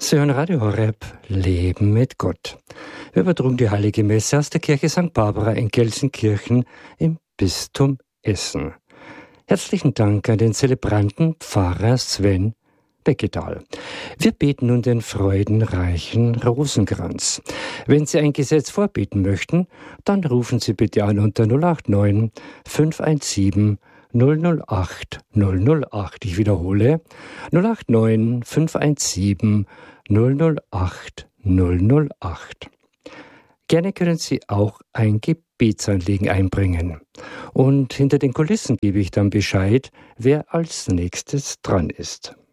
Sie hören Radio Horeb, Leben mit Gott. Wir übertrugen die Heilige Messe aus der Kirche St. Barbara in Gelsenkirchen im Bistum Essen. Herzlichen Dank an den Zelebranten Pfarrer Sven Beckedahl. Wir beten nun den freudenreichen Rosenkranz. Wenn Sie ein Gesetz vorbeten möchten, dann rufen Sie bitte an unter 089 517 008 008. Ich wiederhole, 089 517 008 008. Gerne können Sie auch ein Gebetsanliegen einbringen. Und hinter den Kulissen gebe ich dann Bescheid, wer als nächstes dran ist.